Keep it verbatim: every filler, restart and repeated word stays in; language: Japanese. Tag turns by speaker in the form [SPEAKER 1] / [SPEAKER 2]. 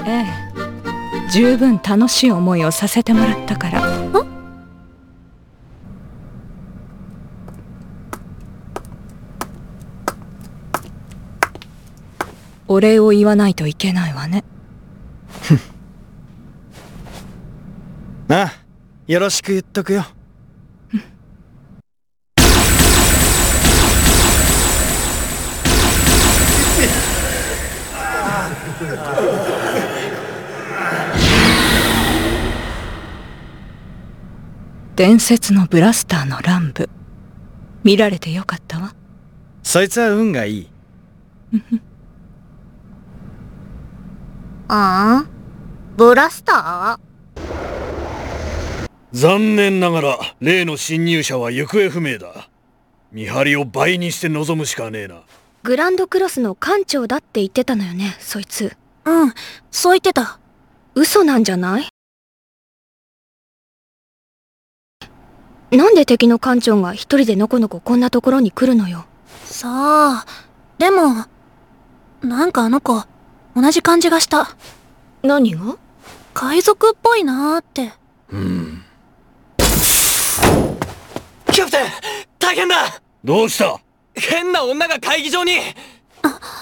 [SPEAKER 1] ええ、十分楽しい思いをさせてもらったから。お礼を言わないといけないわね。
[SPEAKER 2] ああ、よろしく言っとくよ。
[SPEAKER 1] 伝説のブラスターの乱舞、見られてよかったわ。
[SPEAKER 2] そいつは運がいい。
[SPEAKER 3] ああ、ブラスター？
[SPEAKER 4] 残念ながら例の侵入者は行方不明だ。見張りを倍にして臨むしかねえな。
[SPEAKER 5] グランドクロスの艦長だって言ってたのよね、そいつ。
[SPEAKER 3] うん、そう言ってた。
[SPEAKER 5] 嘘なんじゃない？なんで敵の艦長が一人でのこのここんなところに来るのよ。
[SPEAKER 3] さあ、でも、なんかあの子、同じ感じがした。
[SPEAKER 5] 何が？
[SPEAKER 3] 海賊っぽいなーって。
[SPEAKER 4] うん。
[SPEAKER 6] キャプテン、大変だ！
[SPEAKER 4] どうした？
[SPEAKER 6] 変な女が会議場に！